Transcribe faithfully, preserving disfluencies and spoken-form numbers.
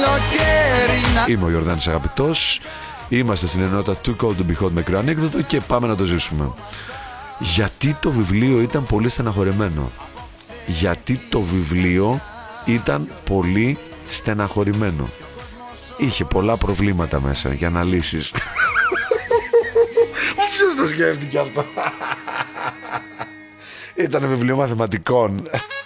Είμαι ο Ιορδάνης Αγαπητός. Είμαστε στην ενότητα Too Cold to Be Hot, μικρό ανέκδοτο, και πάμε να το ζήσουμε. Γιατί το βιβλίο ήταν πολύ στεναχωρημένο? Γιατί το βιβλίο ήταν πολύ στεναχωρημένο? Είχε πολλά προβλήματα μέσα για να λύσεις. Ποιος το σκέφτηκε αυτό? Ήταν βιβλίο μαθηματικών.